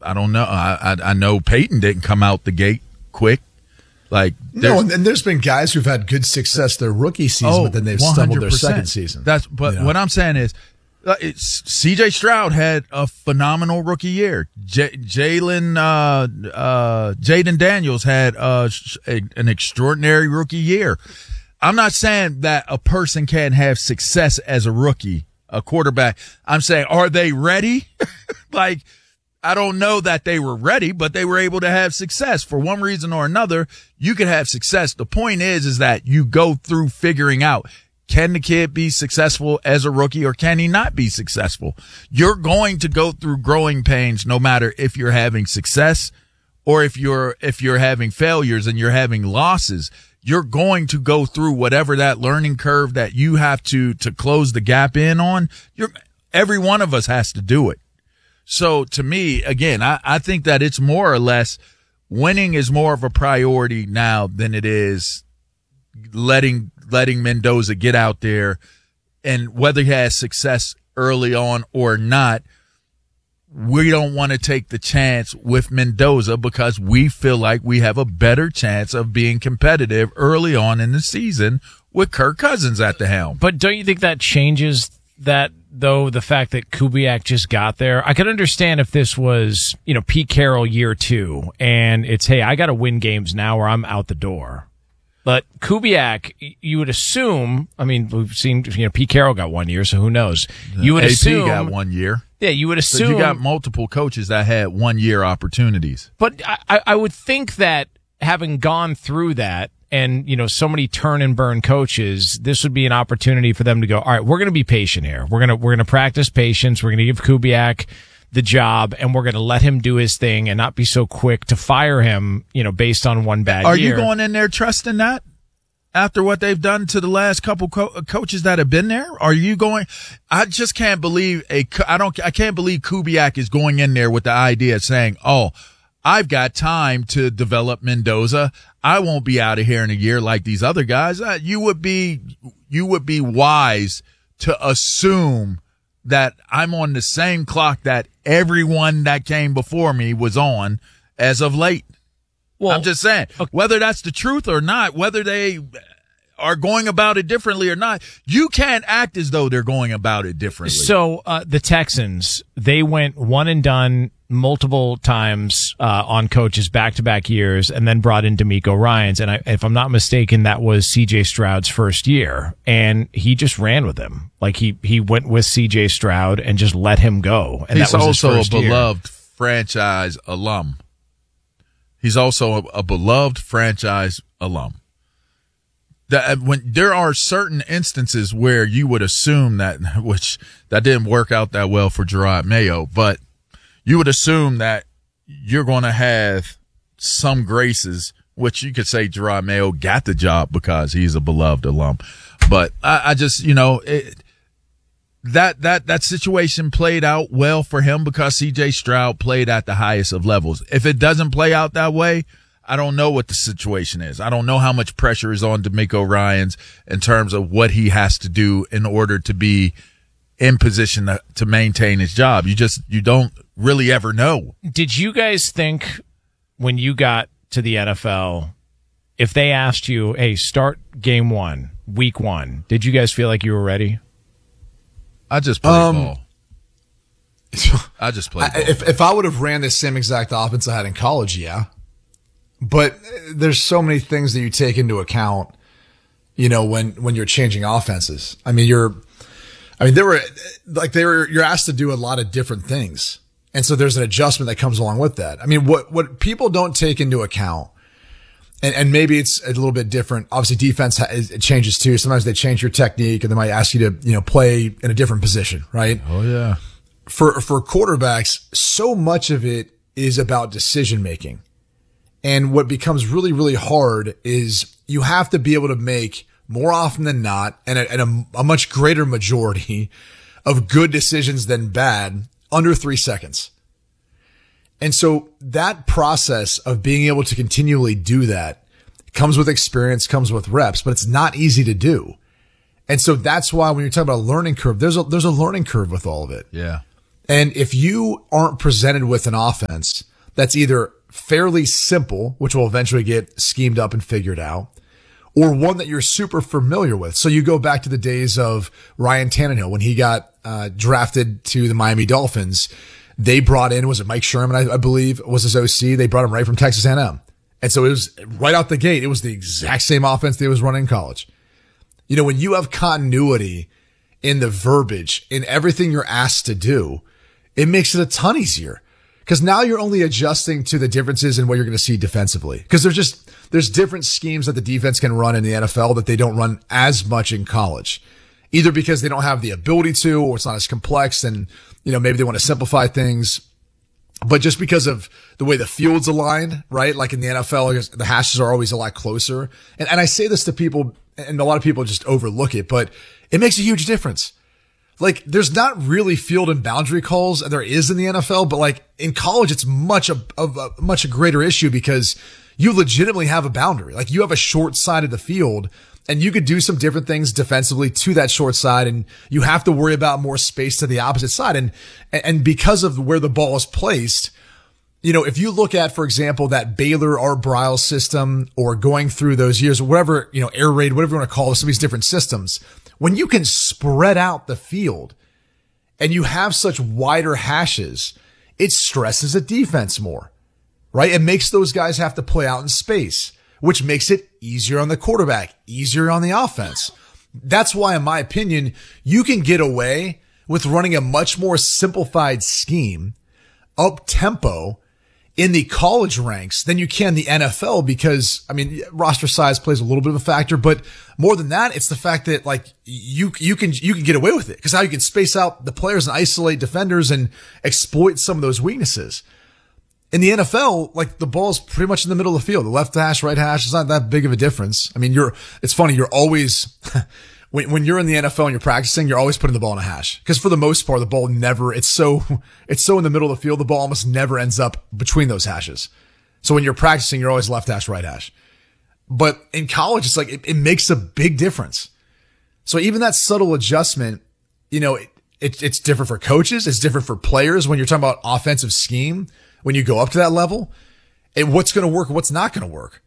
I don't know. I know Peyton didn't come out the gate quick. Like no, and there's been guys who've had good success their rookie season, but then they've stumbled their second season. What I'm saying is, C.J. Stroud had a phenomenal rookie year. Jaden Daniels had an extraordinary rookie year. I'm not saying that a person can't have success as a rookie, a quarterback. I'm saying, are they ready? Like, I don't know that they were ready, but they were able to have success for one reason or another. You can have success. The point is that you go through figuring out, can the kid be successful as a rookie or can he not be successful? You're going to go through growing pains no matter if you're having success or if you're having failures and you're having losses. You're going to go through whatever that learning curve that you have to close the gap in on. Every one of us has to do it. So to me, again, I think that it's more or less winning is more of a priority now than it is letting Mendoza get out there, and whether he has success early on or not, we don't want to take the chance with Mendoza because we feel like we have a better chance of being competitive early on in the season with Kirk Cousins at the helm. But don't you think that changes that, though, the fact that Kubiak just got there? I could understand if this was, Pete Carroll year 2, and it's, hey, I got to win games now or I'm out the door. But Kubiak, you would assume, we've seen, Pete Carroll got 1 year, so who knows? You would assume. AP got 1 year. Yeah, you would assume. So you got multiple coaches that had 1 year opportunities. But I would think that having gone through that and, so many turn and burn coaches, this would be an opportunity for them to go, all right, we're going to be patient here. We're going to practice patience. We're going to give Kubiak the job, and we're going to let him do his thing and not be so quick to fire him, based on one bad year. Are you going in there trusting that after what they've done to the last couple coaches that have been there? Are you going? I just can't believe I can't believe Kubiak is going in there with the idea of saying, "Oh, I've got time to develop Mendoza. I won't be out of here in a year like these other guys." You would be wise to assume that I'm on the same clock that everyone that came before me was on as of late. Well, I'm just saying, whether that's the truth or not, whether they are going about it differently or not, you can't act as though they're going about it differently. So the Texans, they went one and done multiple times on coaches back-to-back years and then brought in DeMeco Ryans. And if I'm not mistaken, that was C.J. Stroud's first year. And he just ran with him. Like he went with C.J. Stroud and just let him go. And he's that was also his first a year. beloved franchise alum. He's also a beloved franchise alum. When there are certain instances where you would assume that didn't work out that well for Gerard Mayo, but you would assume that you're going to have some graces, which you could say Gerard Mayo got the job because he's a beloved alum. But I just, that situation played out well for him because C.J. Stroud played at the highest of levels. If it doesn't play out that way, I don't know what the situation is. I don't know how much pressure is on DeMeco Ryans in terms of what he has to do in order to be in position to maintain his job. You don't really ever know. Did you guys think when you got to the NFL, if they asked you, hey, start game 1, week 1, did you guys feel like you were ready? I just played ball. I just played ball. If I would have ran the same exact offense I had in college, yeah. But there's so many things that you take into account, when you're changing offenses. You're asked to do a lot of different things. And so there's an adjustment that comes along with that. What people don't take into account, and maybe it's a little bit different. Obviously defense, it changes too. Sometimes they change your technique and they might ask you to, play in a different position, right? Oh yeah. For quarterbacks, so much of it is about decision making. And what becomes really, really hard is you have to be able to make more often than not, and a much greater majority of good decisions than bad under 3 seconds. And so that process of being able to continually do that comes with experience, comes with reps, but it's not easy to do. And so that's why when you're talking about a learning curve, there's a learning curve with all of it. Yeah. And if you aren't presented with an offense that's either fairly simple, which will eventually get schemed up and figured out, or one that you're super familiar with. So you go back to the days of Ryan Tannehill when he got drafted to the Miami Dolphins. They brought in, was it Mike Sherman, I believe, was his OC. They brought him right from Texas A&M. And so it was right out the gate. It was the exact same offense they was running in college. You know, when you have continuity in the verbiage, in everything you're asked to do, it makes it a ton easier. Because now you're only adjusting to the differences in what you're going to see defensively. Because there's different schemes that the defense can run in the NFL that they don't run as much in college. Either because they don't have the ability to, or it's not as complex, and, you know, maybe they want to simplify things. But just because of the way the field's aligned, right? Like in the NFL, the hashes are always a lot closer. And I say this to people, and a lot of people just overlook it, but it makes a huge difference. Like, there's not really field and boundary calls. There is in the NFL, but like in college, it's much of a much greater issue because you legitimately have a boundary. Like, you have a short side of the field, and you could do some different things defensively to that short side, and you have to worry about more space to the opposite side. And because of where the ball is placed, you know, if you look at, for example, that Baylor Art Briles system, or going through those years, or whatever, you know, air raid, whatever you want to call it, some of these different systems, when you can spread out the field and you have such wider hashes, it stresses a defense more, right? It makes those guys have to play out in space, which makes it easier on the quarterback, easier on the offense. That's why, in my opinion, you can get away with running a much more simplified scheme, up tempo, in the college ranks than you can the NFL, because, I mean, roster size plays a little bit of a factor, but more than that, it's the fact that, like, you can get away with it, because now you can space out the players and isolate defenders and exploit some of those weaknesses. In the NFL, like, the ball's pretty much in the middle of the field. The left hash, right hash, it's not that big of a difference. I mean, it's funny, you're always, when you're in the NFL and you're practicing, you're always putting the ball in a hash. Because for the most part, the ball never, it's so in the middle of the field, the ball almost never ends up between those hashes. So when you're practicing, you're always left hash, right hash. But in college, it's like, it makes a big difference. So even that subtle adjustment, you know, it's different for coaches. It's different for players when you're talking about offensive scheme, when you go up to that level, and what's going to work, what's not going to work.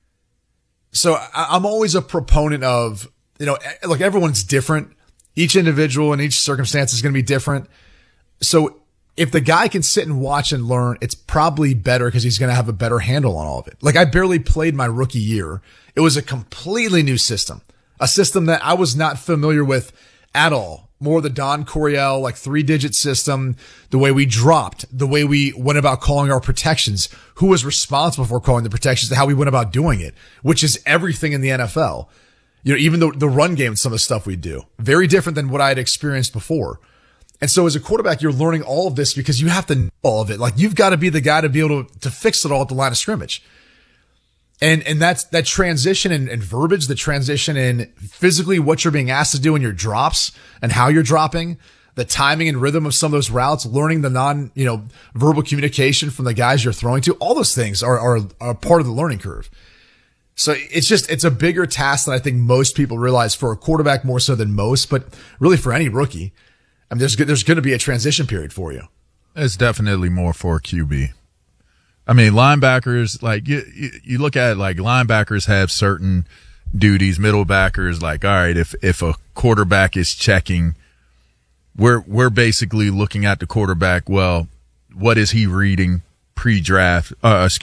So I'm always a proponent of, you know, look, everyone's different. Each individual and each circumstance is going to be different. So if the guy can sit and watch and learn, it's probably better because he's going to have a better handle on all of it. Like, I barely played my rookie year. It was a completely new system, a system that I was not familiar with at all. More the Don Coryell, like 3-digit system, the way we dropped, the way we went about calling our protections, who was responsible for calling the protections, how we went about doing it, which is everything in the NFL. You know, even the run game and some of the stuff we do, very different than what I had experienced before. And so as a quarterback, you're learning all of this because you have to know all of it. Like, you've got to be the guy to be able to fix it all at the line of scrimmage. And that's that transition in verbiage, the transition in physically what you're being asked to do in your drops and how you're dropping, the timing and rhythm of some of those routes, learning the verbal communication from the guys you're throwing to. All those things are part of the learning curve. So it's a bigger task than I think most people realize, for a quarterback more so than most, but really for any rookie. I mean, there's going to be a transition period for you. It's definitely more for QB. I mean, linebackers, like, you look at it, like, linebackers have certain duties, middle backers, like, all right, if a quarterback is checking, we're basically looking at the quarterback, well, what is he reading pre-snap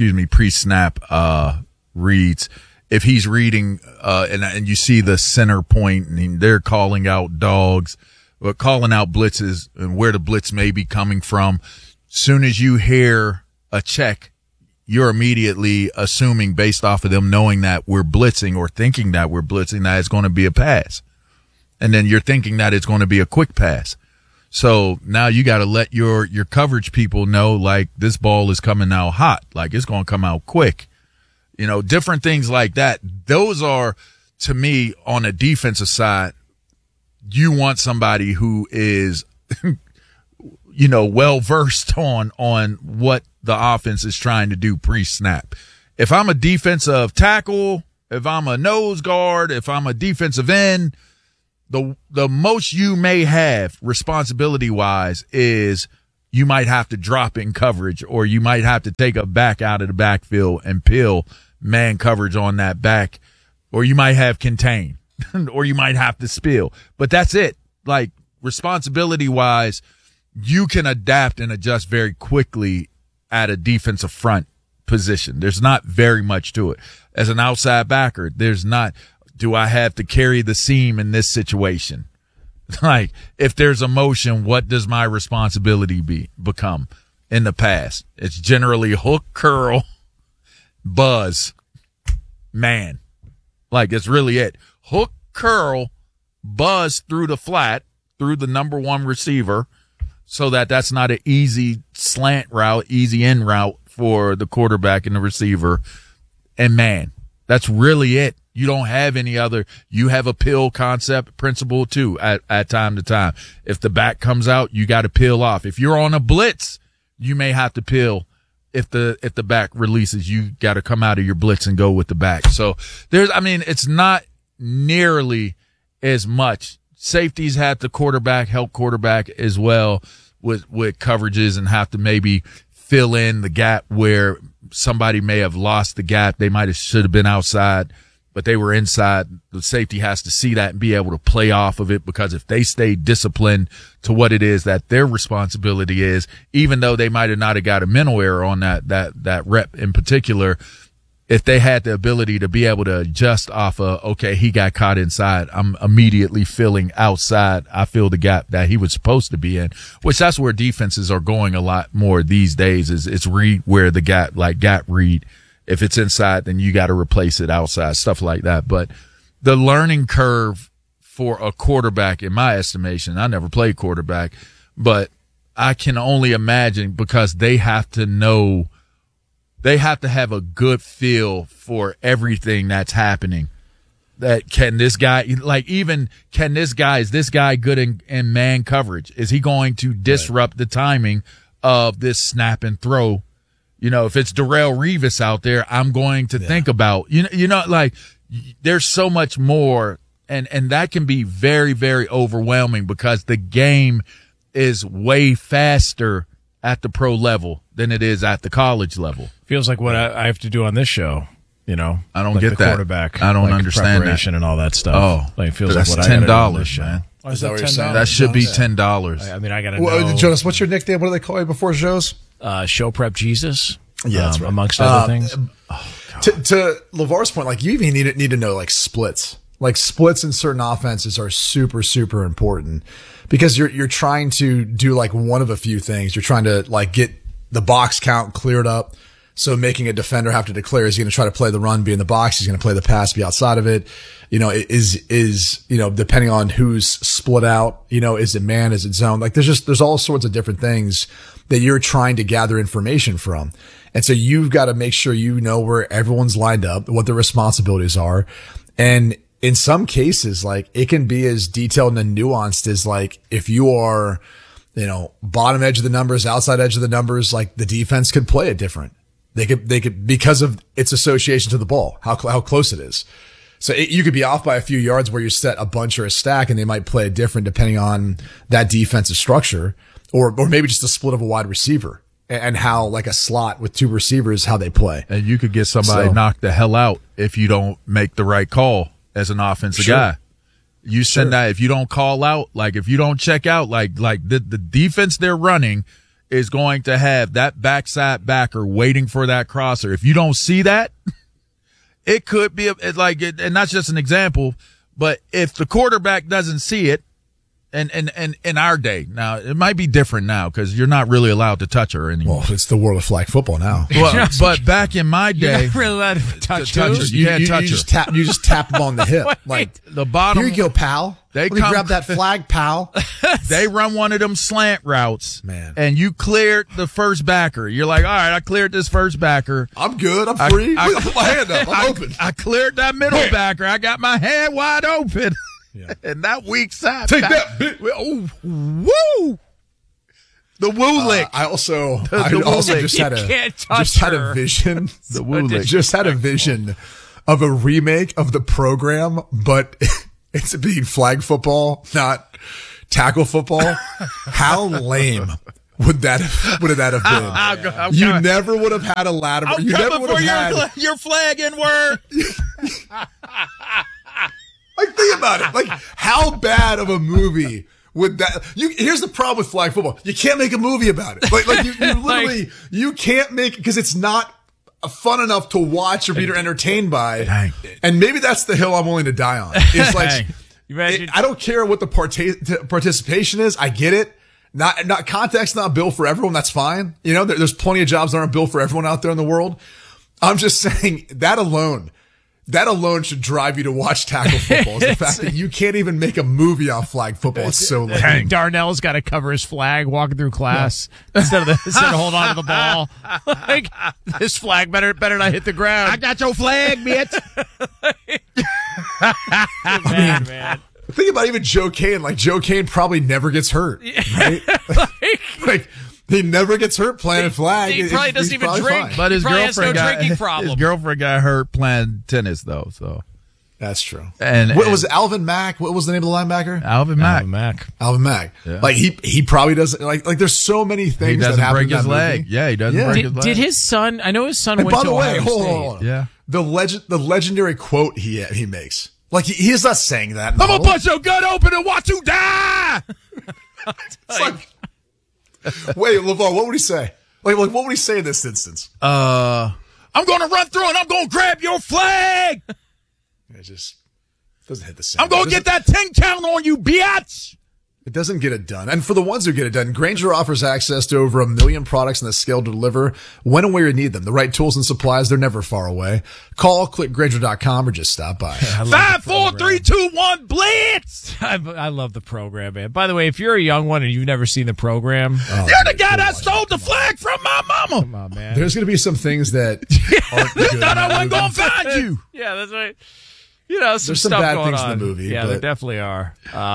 reads. If he's reading, and you see the center point and they're calling out dogs, or calling out blitzes and where the blitz may be coming from. Soon as you hear a check, you're immediately assuming, based off of them knowing that we're blitzing or thinking that we're blitzing, that it's going to be a pass. And then you're thinking that it's going to be a quick pass. So now you got to let your coverage people know, like, this ball is coming out hot. Like, it's going to come out quick. You know, different things like that. Those are, to me, on a defensive side, you want somebody who is, you know, well-versed on what the offense is trying to do pre-snap. If I'm a defensive tackle, if I'm a nose guard, if I'm a defensive end, the most you may have responsibility-wise is you might have to drop in coverage, or you might have to take a back out of the backfield and peel man coverage on that back, or you might have contain, or you might have to spill. But that's it. Like, responsibility-wise, you can adapt and adjust very quickly at a defensive front position. There's not very much to it. As an outside backer, there's not, do I have to carry the seam in this situation? Like, if there's a motion, what does my responsibility become? In the past, it's generally hook, curl, buzz, man. Like, it's really it. Hook, curl, buzz through the flat, through the number one receiver, so that that's not an easy slant route, easy in route for the quarterback and the receiver. And man, that's really it. You don't have any other. You have a pill concept principle too at time to time. If the back comes out, you got to peel off. If you're on a blitz, you may have to peel. If the back releases, you got to come out of your blitz and go with the back. So it's not nearly as much. Safeties have to help quarterback as well with coverages, and have to maybe fill in the gap where somebody may have lost the gap. They should have been outside, but they were inside. The safety has to see that and be able to play off of it, because if they stay disciplined to what it is that their responsibility is, even though they might have not have got a mental error on that rep in particular, if they had the ability to be able to adjust off of, okay, he got caught inside, I'm immediately filling outside. I fill the gap that he was supposed to be in, which that's where defenses are going a lot more these days, is it's read where the gap, like gap read. If it's inside, then you got to replace it outside, stuff like that. But the learning curve for a quarterback, in my estimation, I never played quarterback, but I can only imagine, because they have to know, they have to have a good feel for everything that's happening. That can this guy, is this guy good in man coverage? Is he going to disrupt the timing of this snap and throw? You know, if it's Darrelle Revis out there, I'm going to think about, there's so much more, and that can be very, very overwhelming, because the game is way faster at the pro level than it is at the college level. Feels like what I have to do on this show. I don't like get the that. Quarterback. I don't understand preparation and all that stuff. Oh, it feels that's like what I gotta do on this $10, show. man. Why is that what you're saying? That should be $10. I mean, I gotta know. Jonas, what's your nickname? What do they call you before shows? Show prep Jesus. Yeah, that's right. Amongst other things. To LeVar's point, like, you even need to know, like, splits. Like, splits in certain offenses are super, super important, because you're trying to do, like, one of a few things. You're trying to, like, get the box count cleared up. So making a defender have to declare, is he going to try to play the run, be in the box? He's going to play the pass, be outside of it. Depending on who's split out, is it man? Is it zone? Like, there's all sorts of different things that you're trying to gather information from. And so you've got to make sure you know where everyone's lined up, what their responsibilities are. And in some cases, like, it can be as detailed and nuanced as, like, if you are, bottom edge of the numbers, outside edge of the numbers, like, the defense could play it different. They could, because of its association to the ball, how close it is. So you could be off by a few yards where you set a bunch or a stack, and they might play it different depending on that defensive structure, or maybe just a split of a wide receiver, and how, like, a slot with two receivers, how they play. And you could get somebody knocked the hell out if you don't make the right call as an offensive guy. You send that, if you don't call out, like, if you don't check out, like the defense they're running is going to have that backside backer waiting for that crosser. If you don't see that, it could be and that's just an example, but if the quarterback doesn't see it, and in our day, now it might be different now, because you're not really allowed to touch her anymore. Well, it's the world of flag football now. Well, but back in my day, You're not really allowed to touch her. who? You can't touch her. You just tap them on the hip. Like, the bottom. Here you go, pal. Let me grab that flag, pal. They run one of them slant routes, man, and you cleared the first backer. You're like, all right, I cleared this first backer. I'm good. I'm free. I put my hand up. I'm open. I cleared that middle backer. I got my hand wide open. Yeah. And that weak side. Take that, bitch. Oh, woo! The woo lick. I also just had a vision. The woo lick. Just had a vision of a remake of the program, but it's being flag football, not tackle football. How lame would that have been? You never would have had a Latimer. I'm You never coming would for have had your flag N-word. Like, think about it. Like, how bad of a movie would that? Here's the problem with flag football. You can't make a movie about it. Like you literally, you can't make, because it's not fun enough to watch or be entertained by. Dang. And maybe that's the hill I'm willing to die on. It's like, I don't care what the participation is. I get it. Not context, not built for everyone. That's fine. You know, there's plenty of jobs that aren't built for everyone out there in the world. I'm just saying that alone should drive you to watch tackle football. Is the fact that you can't even make a movie off flag football. It's so lame. Darnell's got to cover his flag walking through class instead of holding on to the ball. Like, this flag better not hit the ground. I got your flag, bitch. Man. Think about even Joe Kane. Like, Joe Kane probably never gets hurt. Right? like he never gets hurt playing a flag. He probably doesn't even drink. Fine. But his girlfriend got hurt playing tennis, though. So that's true. And what was Alvin Mack? What was the name of the linebacker? Alvin Mack. Alvin Mack. Yeah. Like he probably doesn't like. There's so many things he doesn't that happen break in his that leg. movie. Yeah, he doesn't break his leg. Did his son? I know his son went by to the way, Ohio hold on. Yeah. The legendary quote he makes. Like he is not saying that. I'm gonna bust your gut open and watch you die. It's like, wait, LeVar, what would he say? Like what would he say in this instance? I'm gonna run through and I'm gonna grab your flag. It just doesn't hit the same. I'm gonna get that 10 count on you, bitch. It doesn't get it done. And for the ones who get it done, Grainger offers access to over 1 million products and the scale to deliver when and where you need them. The right tools and supplies, they're never far away. Call, click Grainger.com or just stop by. 5, 4, 3, 2, 1, blitz. I love the program, man. By the way, if you're a young one and you've never seen the program, you're the guy that stole the flag from my mama. Come on, man. There's going to be some things that aren't good. Thought I wasn't gonna find you. Yeah, that's right. You know, There's some some stuff bad going things on in the movie. Yeah, but there definitely are.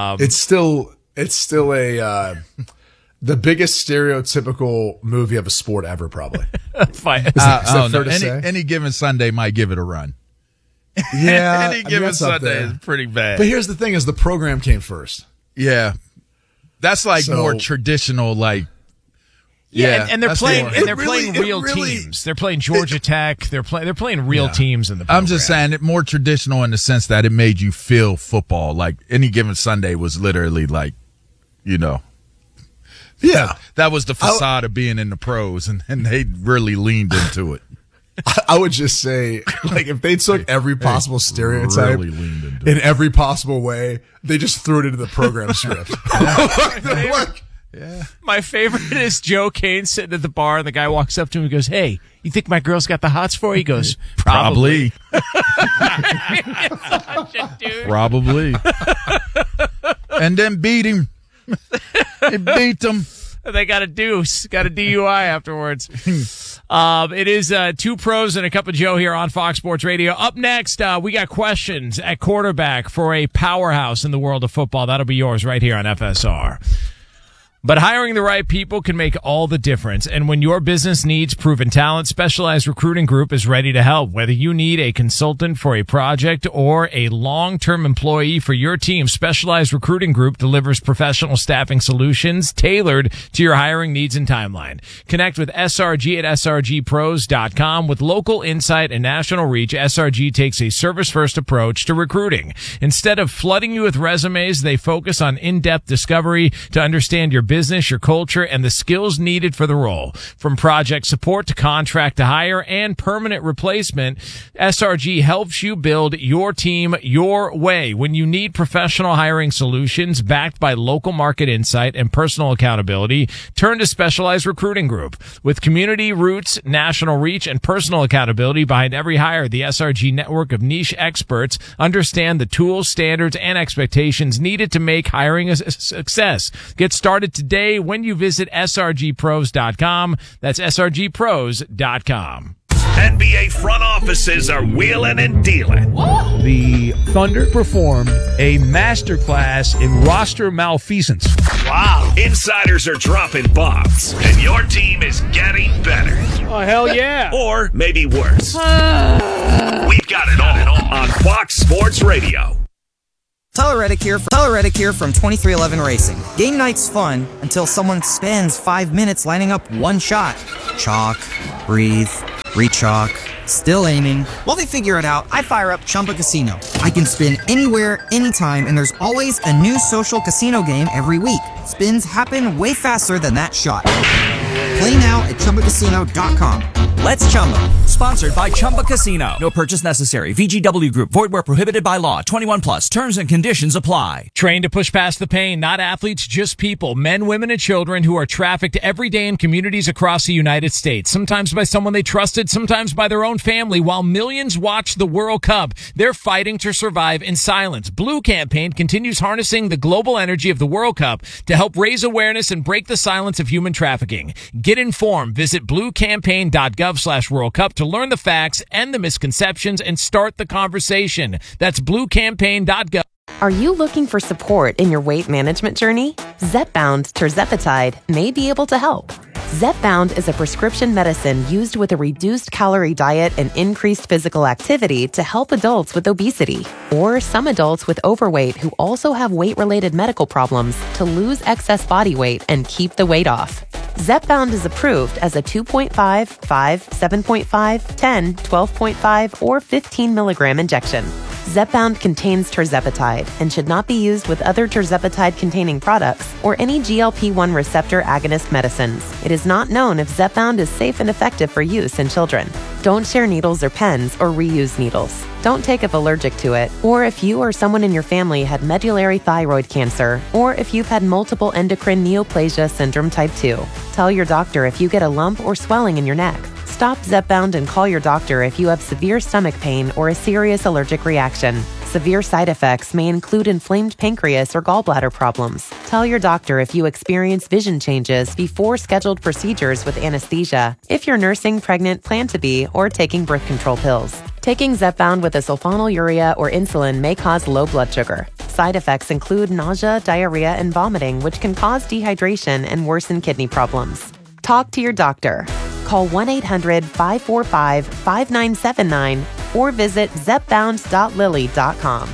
It's still a the biggest stereotypical movie of a sport ever, probably. Fight. Is that fair to say? Any given Sunday might give it a run. Yeah, Any given Sunday is pretty bad. But here's the thing: is the program came first. Yeah, that's like more traditional, like. Yeah, and they're that's playing more- and they're playing real teams. They're playing Georgia Tech. They're playing real teams in the program. I'm just saying it more traditional in the sense that it made you feel football. Like Any Given Sunday was literally like, you know. Yeah. That was the facade of being in the pros, and they really leaned into it. I would just say, like, if they took every possible stereotype really leaned into in every possible way, they just threw it into the program script. Yeah. My favorite is Joe Kane sitting at the bar, and the guy walks up to him and goes, "Hey, you think my girl's got the hots for you?" He goes, Probably. Probably. And then beat him. It beat him. They got a deuce, got a DUI afterwards. It is two pros and a cup of Joe here on Fox Sports Radio. Up next, we got questions at quarterback for a powerhouse in the world of football. That'll be yours right here on FSR. But hiring the right people can make all the difference. And when your business needs proven talent, Specialized Recruiting Group is ready to help. Whether you need a consultant for a project or a long-term employee for your team, Specialized Recruiting Group delivers professional staffing solutions tailored to your hiring needs and timeline. Connect with SRG at srgpros.com. With local insight and national reach, SRG takes a service-first approach to recruiting. Instead of flooding you with resumes, they focus on in-depth discovery to understand your business, your culture, and the skills needed for the role. From project support to contract to hire and permanent replacement, SRG helps you build your team your way. When you need professional hiring solutions backed by local market insight and personal accountability, turn to Specialized Recruiting Group. With community roots, national reach, and personal accountability behind every hire, the SRG network of niche experts understand the tools, standards, and expectations needed to make hiring a success. Get started today when you visit srgpros.com. That's srgpros.com. NBA front offices are wheeling and dealing. The Thunder performed a masterclass in roster malfeasance. Wow. Insiders are dropping bombs, and your team is getting better. Oh, hell yeah. Or maybe worse. We've got it all on Fox Sports Radio. Tyler Reddick here from 2311 Racing. Game night's fun until someone spends 5 minutes lining up one shot. Chalk, breathe, re-chalk, still aiming. While they figure it out, I fire up Chumba Casino. I can spin anywhere, anytime, and there's always a new social casino game every week. Spins happen way faster than that shot. Play now at ChumbaCasino.com. Let's Chumba. Sponsored by Chumba Casino. No purchase necessary. VGW Group. Void where prohibited by law. 21 plus. Terms and conditions apply. Trained to push past the pain, not athletes, just people, men, women, and children who are trafficked every day in communities across the United States. Sometimes by someone they trusted, sometimes by their own family. While millions watch the World Cup, they're fighting to survive in silence. Blue Campaign continues harnessing the global energy of the World Cup to help raise awareness and break the silence of human trafficking. Get informed. Visit bluecampaign.gov/World Cup to learn the facts and the misconceptions and start the conversation. That's bluecampaign.gov. Are you looking for support in your weight management journey? Zepbound tirzepatide may be able to help. Zepbound is a prescription medicine used with a reduced calorie diet and increased physical activity to help adults with obesity or some adults with overweight who also have weight-related medical problems to lose excess body weight and keep the weight off. Zepbound is approved as a 2.5, 5, 7.5, 10, 12.5, or 15 milligram injection. Zepbound contains tirzepatide and should not be used with other tirzepatide-containing products or any GLP-1 receptor agonist medicines. It is not known if Zepbound is safe and effective for use in children. Don't share needles or pens or reuse needles. Don't take if allergic to it, or if you or someone in your family had medullary thyroid cancer, or if you've had multiple endocrine neoplasia syndrome type 2. Tell your doctor if you get a lump or swelling in your neck. Stop Zepbound and call your doctor if you have severe stomach pain or a serious allergic reaction. Severe side effects may include inflamed pancreas or gallbladder problems. Tell your doctor if you experience vision changes before scheduled procedures with anesthesia, if you're nursing, pregnant, plan to be, or taking birth control pills. Taking Zepbound with a sulfonylurea or insulin may cause low blood sugar. Side effects include nausea, diarrhea, and vomiting, which can cause dehydration and worsen kidney problems. Talk to your doctor. Call 1-800-545-5979 or visit zepbound.lilly.com.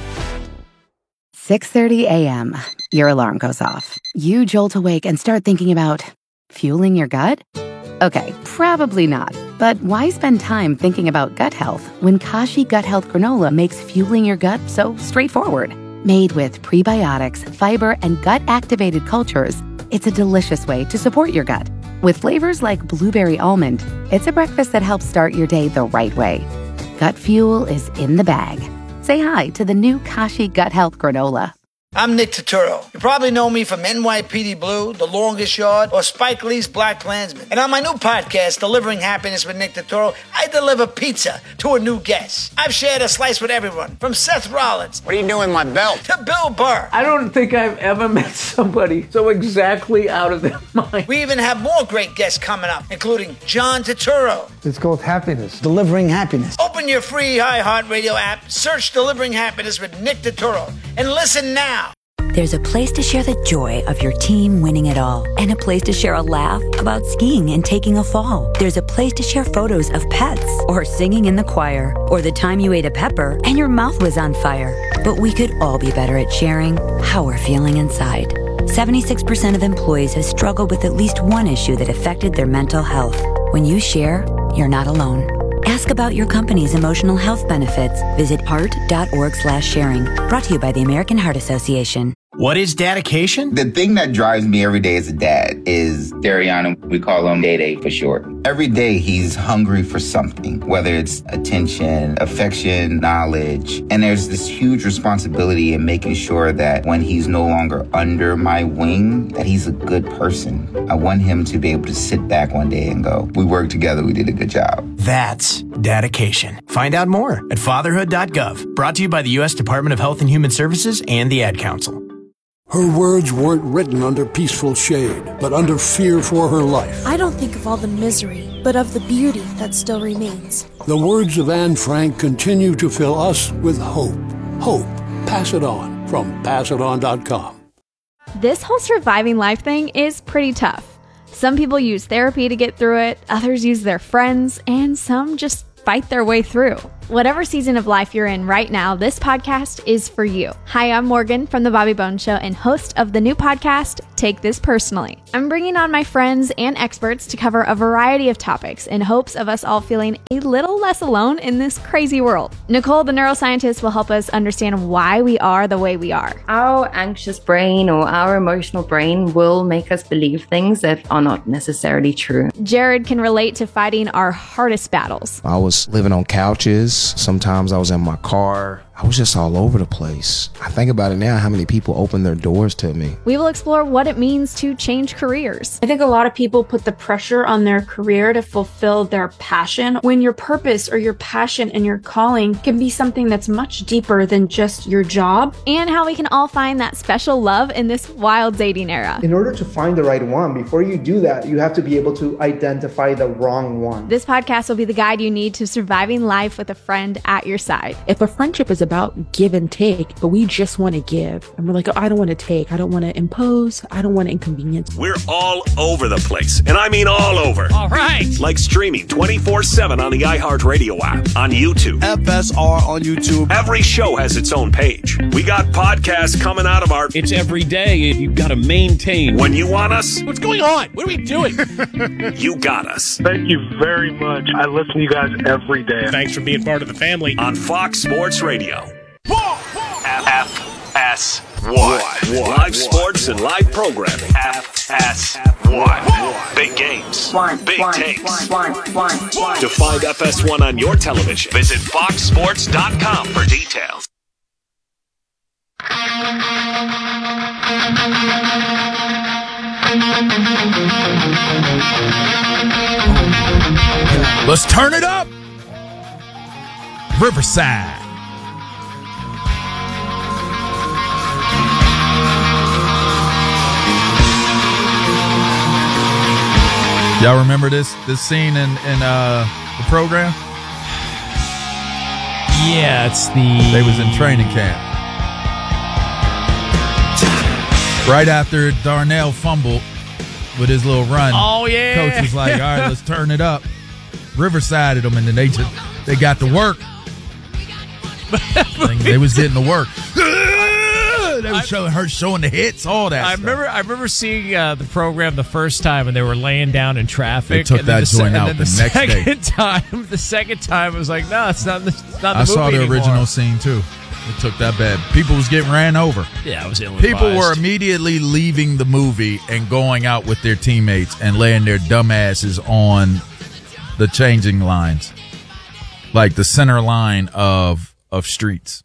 6:30 a.m. Your alarm goes off. You jolt awake and start thinking about fueling your gut? Okay, probably not. But why spend time thinking about gut health when Kashi Gut Health Granola makes fueling your gut so straightforward? Made with prebiotics, fiber, and gut-activated cultures, it's a delicious way to support your gut. With flavors like blueberry almond, it's a breakfast that helps start your day the right way. Gut fuel is in the bag. Say hi to the new Kashi Gut Health Granola. I'm Nick Turturro. You probably know me from NYPD Blue, The Longest Yard, or Spike Lee's Black Klansman. And on my new podcast, Delivering Happiness with Nick Turturro, I deliver pizza to a new guest. I've shared a slice with everyone, from Seth Rollins. What are you doing with my belt? To Bill Burr. I don't think I've ever met somebody so exactly out of their mind. We even have more great guests coming up, including John Turturro. It's called Happiness. Delivering Happiness. Open your free iHeartRadio app, search Delivering Happiness with Nick Turturro, and listen now. There's a place to share the joy of your team winning it all, and a place to share a laugh about skiing and taking a fall. There's a place to share photos of pets, or singing in the choir, or the time you ate a pepper and your mouth was on fire. But we could all be better at sharing how we're feeling inside. 76% of employees have struggled with at least one issue that affected their mental health. When you share, you're not alone. Ask about your company's emotional health benefits. Visit heart.org/sharing. Brought to you by the American Heart Association. What is dedication? The thing that drives me every day as a dad is Dariana. We call him Day for short. Every day he's hungry for something, whether it's attention, affection, knowledge. And there's this huge responsibility in making sure that when he's no longer under my wing, that he's a good person. I want him to be able to sit back one day and go, we worked together, we did a good job. That's dedication. Find out more at fatherhood.gov. Brought to you by the U.S. Department of Health and Human Services and the Ad Council. Her words weren't written under peaceful shade, but under fear for her life. I don't think of all the misery, but of the beauty that still remains. The words of Anne Frank continue to fill us with hope. Hope. Pass it on from passiton.com. This whole surviving life thing is pretty tough. Some people use therapy to get through it, others use their friends, and some just fight their way through. Whatever season of life you're in right now, this podcast is for you. Hi, I'm Morgan from The Bobby Bones Show and host of the new podcast, Take This Personally. I'm bringing on my friends and experts to cover a variety of topics in hopes of us all feeling a little less alone in this crazy world. Nicole, the neuroscientist, will help us understand why we are the way we are. Our anxious brain or our emotional brain will make us believe things that are not necessarily true. Jared can relate to fighting our hardest battles. I was living on couches. Sometimes I was in my car. I was just all over the place. I think about it now, how many people opened their doors to me. We will explore what it means to change careers. I think a lot of people put the pressure on their career to fulfill their passion, when your purpose or your passion and your calling can be something that's much deeper than just your job. And how we can all find that special love in this wild dating era. In order to find the right one, before you do that, you have to be able to identify the wrong one. This podcast will be the guide you need to surviving life with a friend at your side. If a friendship is about give and take, but we just want to give, and we're like, oh, I don't want to take, I don't want to impose, I don't want to inconvenience. We're all over the place, and I mean all over. All right. Like streaming 24/7 on the iHeartRadio app, on YouTube. FSR on YouTube. Every show has its own page. We got podcasts coming out of our... It's every day. You've got to maintain. When you want us... What's going on? What are we doing? You got us. Thank you very much. I listen to you guys every day. Thanks for being part of the family. On Fox Sports Radio. FS1. Live sports and live programming. FS1. Big games. Big takes. To find FS1 on your television, visit foxsports.com for details. Let's turn it up. Riverside. Y'all remember this scene in the program? Yeah, it's they was in training camp. Right after Darnell fumbled with his little run. Oh yeah. Coach was like, all right, let's turn it up. Riverside them, and then they got to work. They was getting to work. They were showing the hits, all that. I remember seeing the program the first time, and they were laying down in traffic. They took that joint out the next day. The second time, it was like, no, it's not the I saw the original scene too. They took that bad. people was getting ran over. Yeah, it was ill-advised. People were immediately leaving the movie and going out with their teammates and laying their dumb asses on the changing lines, like the center line of streets.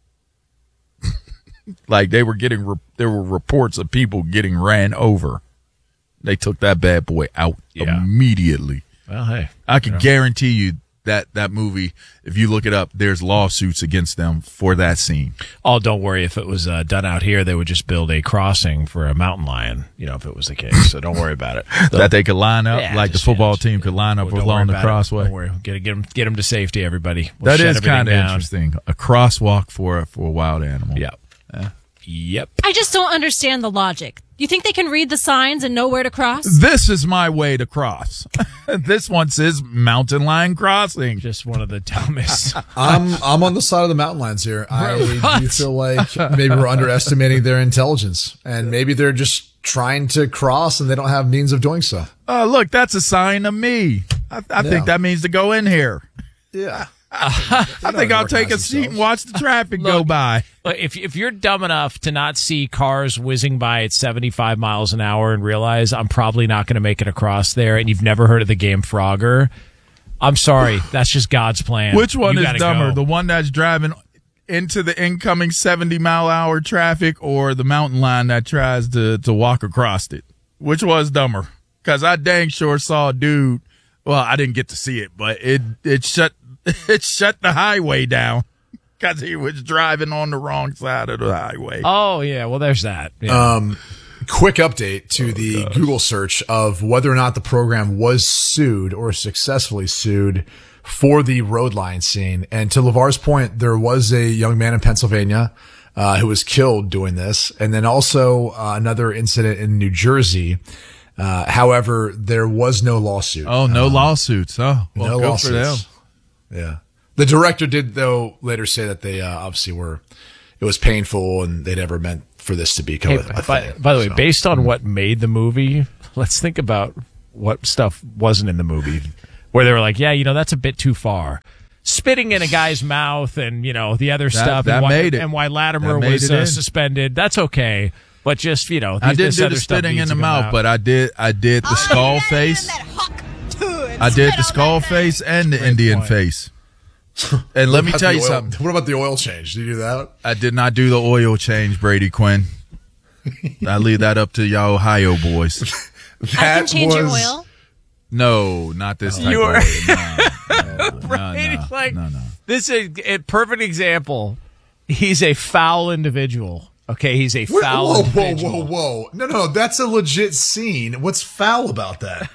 Like there were reports of people getting ran over. They took that bad boy out immediately. Well, hey, I can guarantee you that movie, if you look it up, there's lawsuits against them for that scene. Oh, don't worry. If it was done out here, they would just build a crossing for a mountain lion, if it was the case. So don't worry about it. That they could line up, like the football team could line up along the crossway. Don't worry. Get them to safety, everybody. That is kind of interesting. A crosswalk for a wild animal. Yeah. Yep. I just don't understand the logic. You think they can read the signs and know where to cross? This is my way to cross. This one says Mountain Lion Crossing. Just one of the dumbest. I'm on the side of the mountain lions here. I do feel like maybe we're underestimating their intelligence, and maybe they're just trying to cross and they don't have means of doing so. Oh, look, that's a sign of me. I think that means to go in here. Yeah. I think I'll take a seat and watch the traffic go by. If you're dumb enough to not see cars whizzing by at 75 miles an hour and realize I'm probably not going to make it across there, and you've never heard of the game Frogger, I'm sorry. That's just God's plan. Which one is dumber? Go. The one that's driving into the incoming 70-mile-an-hour traffic, or the mountain lion that tries to walk across it? Which was dumber? Because I dang sure saw a dude. Well, I didn't get to see it, but it shut the highway down because he was driving on the wrong side of the highway. Oh, yeah. Well, there's that. Yeah. Quick update to the Google search of whether or not the program was sued or successfully sued for the road line scene. And to LeVar's point, there was a young man in Pennsylvania who was killed doing this. And then also another incident in New Jersey. However, there was no lawsuit. Oh, no lawsuits. Oh, well, no good lawsuits. for them. Yeah. The director did, though, later say that they obviously it was painful and they never meant for this to become a thing. By the way, based on what made the movie, let's think about what stuff wasn't in the movie where they were like, yeah, that's a bit too far. Spitting in a guy's mouth and, the other stuff. That made it. And why Latimer was suspended. That's okay. But just, I didn't do the spitting in the mouth, but I did the skull face. I did the skull face and the Indian face. And let me tell you something. What about the oil change? Did you do that? I did not do the oil change, Brady Quinn. I leave that up to y'all Ohio boys. I can change your oil? No, not this type of oil. No. This is a perfect example. He's a foul individual. Okay, he's a foul individual. Whoa. No, that's a legit scene. What's foul about that?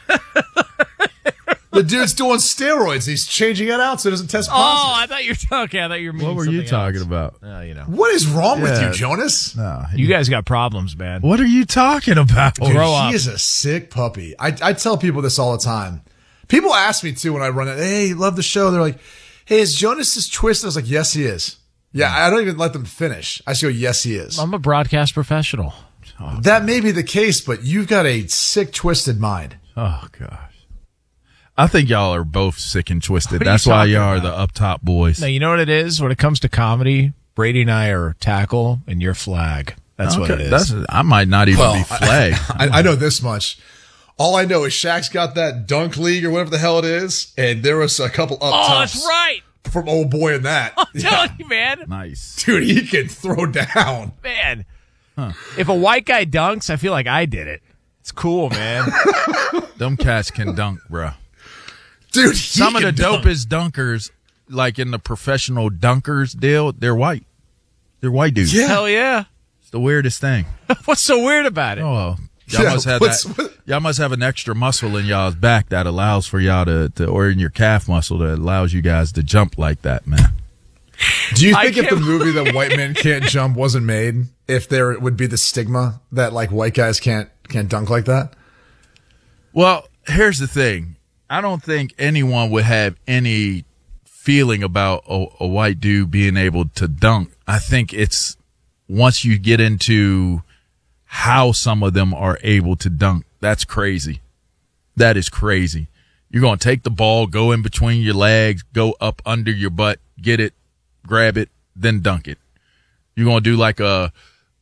The dude's doing steroids. He's changing it out so it doesn't test positive. Oh, I thought you were meaning What were you talking about? What is wrong with you, Jonas? No, you guys got problems, man. What are you talking about? Dude, he is a sick puppy. I tell people this all the time. People ask me, too, when I run it, hey, love the show. They're like, hey, is Jonas twisted? I was like, yes, he is. Yeah, I don't even let them finish. I just go, yes, he is. I'm a broadcast professional. That may be the case, but you've got a sick, twisted mind. Oh, gosh. I think y'all are both sick and twisted. That's why y'all are the up top boys. No, you know what it is? When it comes to comedy, Brady and I are tackle and you're flag. That's what it is. I might not even be flag. I know this much. All I know is Shaq's got that dunk league or whatever the hell it is, and there was a couple up tops. Oh, that's right. From old boy in that. I'm telling you, man. Nice. Dude, he can throw down. Man. Huh. If a white guy dunks, I feel like I did it. It's cool, man. Them cats can dunk, bro. Dude, some of the dopest dunkers, like in the professional dunkers deal, they're white. They're white dudes. Yeah. Hell yeah. It's the weirdest thing. What's so weird about it? Oh, y'all must have that. Y'all must have an extra muscle in y'all's back that allows for y'all to, or in your calf muscle that allows you guys to jump like that, man. Do you think if the movie that White Men Can't Jump wasn't made, if there would be the stigma that like white guys can't dunk like that? Well, here's the thing. I don't think anyone would have any feeling about a white dude being able to dunk. I think it's once you get into how some of them are able to dunk, that's crazy. That is crazy. You're going to take the ball, go in between your legs, go up under your butt, get it, grab it, then dunk it. You're going to do like a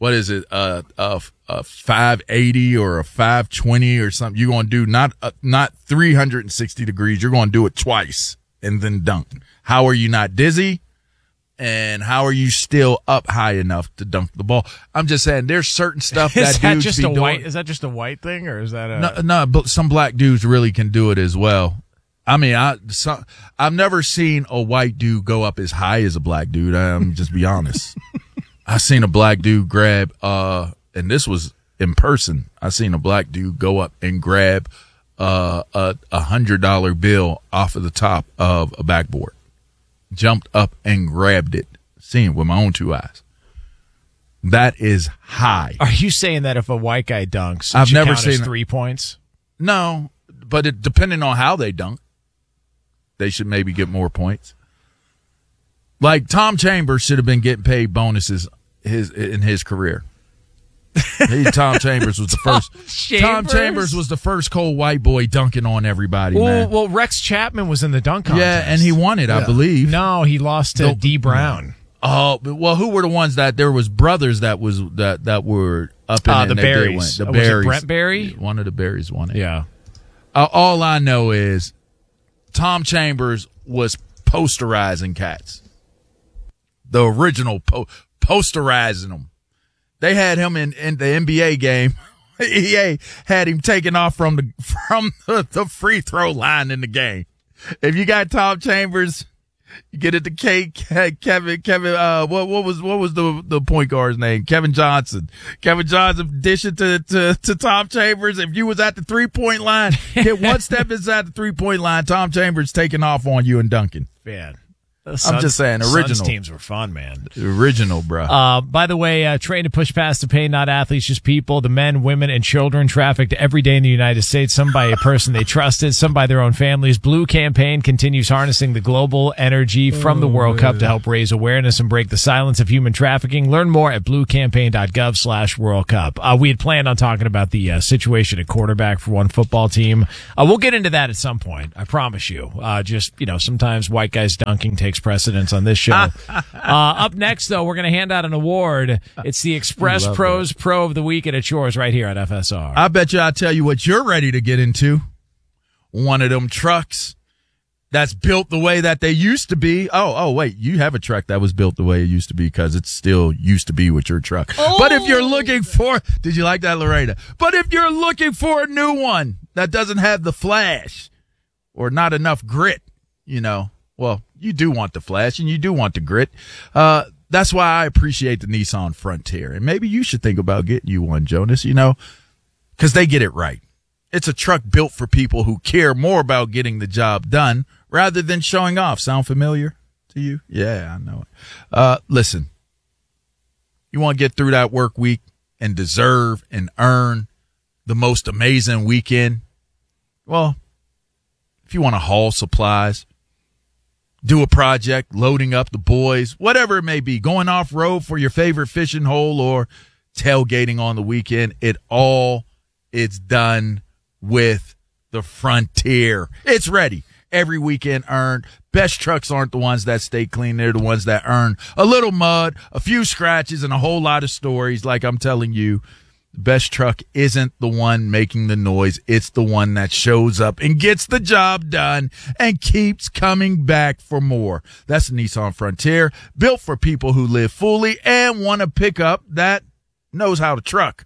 580 or a 520 or something. You're going to do not 360 degrees. You're going to do it twice and then dunk. How are you not dizzy? And how are you still up high enough to dunk the ball? I'm just saying there's certain stuff that dudes be doing. Is that just a white thing or is that No, but some black dudes really can do it as well. I mean, I've never seen a white dude go up as high as a black dude. I'm just be honest. I seen a black dude grab, and this was in person. I seen a black dude go up and grab a $100 bill off of the top of a backboard. Jumped up and grabbed it. Seen it with my own two eyes. That is high. Are you saying that if a white guy dunks, I've never seen 3 points? No, but depending on how they dunk, they should maybe get more points. Like Tom Chambers should have been getting paid bonuses in his career. Tom Chambers was the first. Tom Chambers was the first cold white boy dunking on everybody. Man. Well, Rex Chapman was in the dunk contest. Yeah, and he won it, I believe. No, he lost to D. Brown. Oh, well, who were the ones that there was brothers that were up in the Berries? The Berries. Was it Brent Berry? One of the Berries won it. Yeah. All I know is Tom Chambers was posterizing cats. The original posterizing them. They had him in the NBA game. EA had him taken off from the free throw line in the game. If you got Tom Chambers, you get it to Kevin. What was the point guard's name? Kevin Johnson. Kevin Johnson dish it to Tom Chambers. If you was at the 3-point line, get one step inside the 3-point line. Tom Chambers taking off on you and dunking. Man. I'm just saying, original. Suns teams were fun, man. Original, bro. By the way, trained to push past the pain, not athletes, just people. The men, women, and children trafficked every day in the United States, some by a person they trusted, some by their own families. Blue Campaign continues harnessing the global energy from the World Cup to help raise awareness and break the silence of human trafficking. Learn more at bluecampaign.gov/World Cup. We had planned on talking about the situation at quarterback for one football team. We'll get into that at some point. I promise you. Sometimes white guys dunking takes precedence on this show. Up next, though, we're going to hand out an award. It's the Express Pros Pro of the Week, and it's yours right here at FSR. I bet you I'll tell you what you're ready to get into. One of them trucks that's built the way that they used to be. Oh, wait, you have a truck that was built the way it used to be because it still used to be with your truck. Oh. But if you're looking for, did you like that, Lorena? But if you're looking for a new one that doesn't have the flash or not enough grit, well, you do want the flash and you do want the grit. That's why I appreciate the Nissan Frontier. And maybe you should think about getting you one, Jonas, because they get it right. It's a truck built for people who care more about getting the job done rather than showing off. Sound familiar to you? Yeah, I know it. Listen, you want to get through that work week and deserve and earn the most amazing weekend? Well, if you want to haul supplies, do a project, loading up the boys, whatever it may be, going off-road for your favorite fishing hole or tailgating on the weekend, it's done with the Frontier. It's ready. Every weekend earned. Best trucks aren't the ones that stay clean. They're the ones that earn a little mud, a few scratches, and a whole lot of stories. Like I'm telling you, the best truck isn't the one making the noise. It's the one that shows up and gets the job done and keeps coming back for more. That's the Nissan Frontier, built for people who live fully and want a pickup that knows how to truck.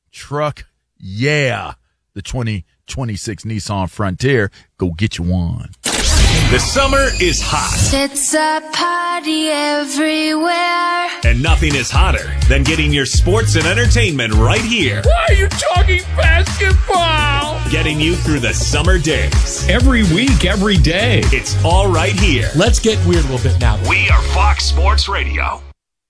Yeah. The 2026 Nissan Frontier. Go get you one. The summer is hot. It's a party everywhere. And nothing is hotter than getting your sports and entertainment right here. Why are you talking basketball? Getting you through the summer days. Every week, every day. It's all right here. Let's get weird a little bit now. We are Fox Sports Radio.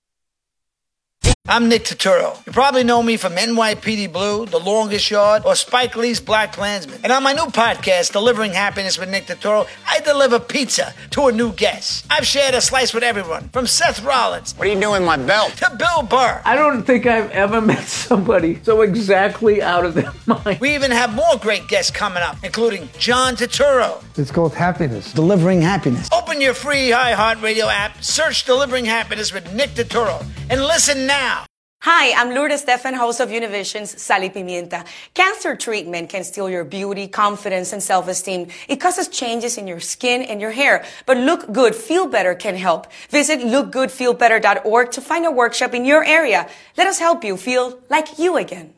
I'm Nick Turturro. You probably know me from NYPD Blue, The Longest Yard, or Spike Lee's Black Klansman. And on my new podcast, Delivering Happiness with Nick Turturro, I deliver pizza to a new guest. I've shared a slice with everyone, from Seth Rollins. What are you doing with my belt? To Bill Burr. I don't think I've ever met somebody so exactly out of their mind. We even have more great guests coming up, including John Turturro. It's called happiness. Delivering happiness. Open your free iHeartRadio app, search Delivering Happiness with Nick Turturro, and listen now. Hi, I'm Lourdes Stefan, host of Univision's Sal y Pimienta. Cancer treatment can steal your beauty, confidence, and self-esteem. It causes changes in your skin and your hair. But Look Good, Feel Better can help. Visit lookgoodfeelbetter.org to find a workshop in your area. Let us help you feel like you again.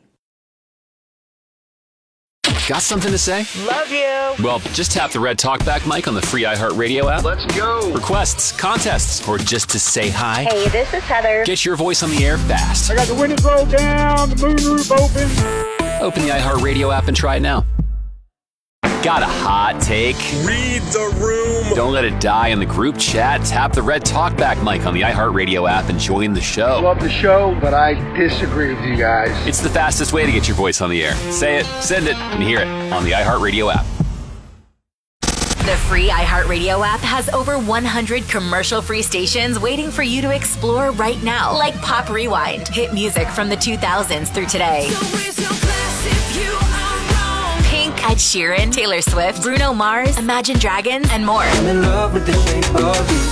Got something to say? Love you. Well, just tap the red talkback mic on the free iHeartRadio app. Let's go. Requests, contests, or just to say hi. Hey, this is Heather. Get your voice on the air fast. I got the windows rolled down, the moonroof open. Open the iHeartRadio app and try it now. Got a hot take? Read the room. Don't let it die in the group chat. Tap the red talkback mic on the iHeartRadio app and join the show. Love the show, but I disagree with you guys. It's the fastest way to get your voice on the air. Say it, send it, and hear it on the iHeartRadio app. The free iHeartRadio app has over 100 commercial-free stations waiting for you to explore right now. Like Pop Rewind, hit music from the 2000s through today. Ed Sheeran, Taylor Swift, Bruno Mars, Imagine Dragons, and more. I'm in love with the shape of you.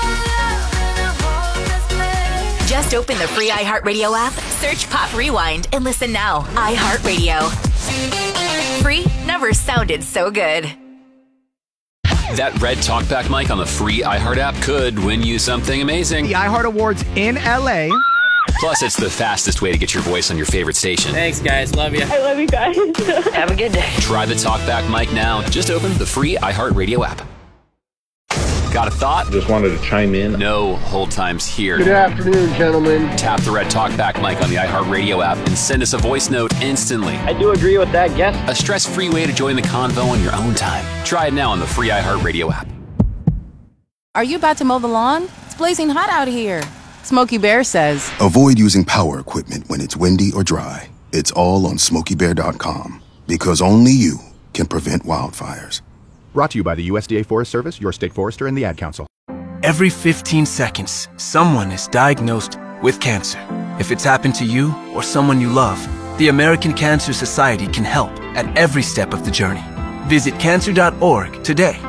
Just open the free iHeartRadio app, search Pop Rewind, and listen now. iHeartRadio. Free never sounded so good. That red talkback mic on the free iHeart app could win you something amazing. The iHeart Awards in LA. Plus, it's the fastest way to get your voice on your favorite station. Thanks, guys. Love you. I love you guys. Have a good day. Try the talkback mic now. Just open the free iHeartRadio app. Got a thought? Just wanted to chime in. No hold times here. Good afternoon, gentlemen. Tap the red talkback mic on the iHeartRadio app and send us a voice note instantly. I do agree with that guess. A stress-free way to join the convo on your own time. Try it now on the free iHeartRadio app. Are you about to mow the lawn? It's blazing hot out here. Smokey Bear says, avoid using power equipment when it's windy or dry. It's all on SmokeyBear.com, because only you can prevent wildfires. Brought to you by the USDA Forest Service, your state forester, and the Ad Council. Every 15 seconds, someone is diagnosed with cancer. If it's happened to you or someone you love, the American Cancer Society can help at every step of the journey. Visit cancer.org today.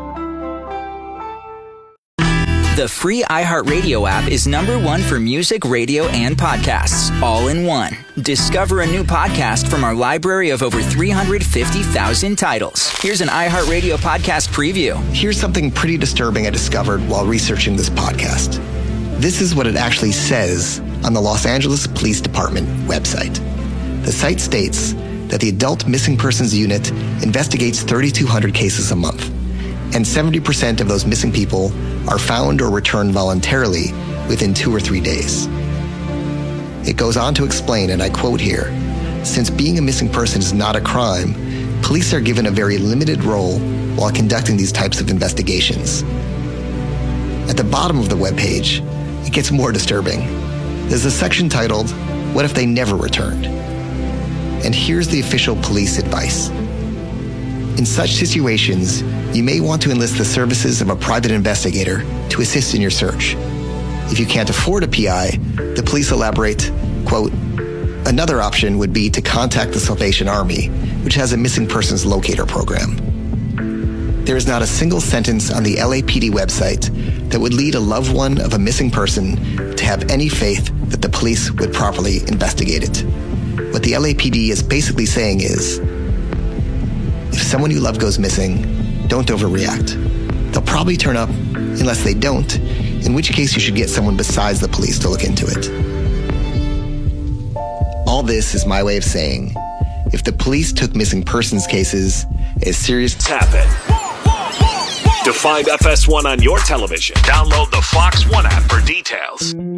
The free iHeartRadio app is #1 for music, radio, and podcasts, all in one. Discover a new podcast from our library of over 350,000 titles. Here's an iHeartRadio podcast preview. Here's something pretty disturbing I discovered while researching this podcast. This is what it actually says on the Los Angeles Police Department website. The site states that the Adult Missing Persons Unit investigates 3,200 cases a month, and 70% of those missing people are found or returned voluntarily within 2 or 3 days. It goes on to explain, and I quote here, since being a missing person is not a crime, police are given a very limited role while conducting these types of investigations. At the bottom of the webpage, it gets more disturbing. There's a section titled, What If They Never Returned? And here's the official police advice. In such situations, you may want to enlist the services of a private investigator to assist in your search. If you can't afford a PI, the police elaborate, quote, another option would be to contact the Salvation Army, which has a missing persons locator program. There is not a single sentence on the LAPD website that would lead a loved one of a missing person to have any faith that the police would properly investigate it. What the LAPD is basically saying is, if someone you love goes missing, don't overreact. They'll probably turn up unless they don't, in which case you should get someone besides the police to look into it. All this is my way of saying, if the police took missing persons cases as serious... Tap it. To find FS1 on your television, download the Fox One app for details.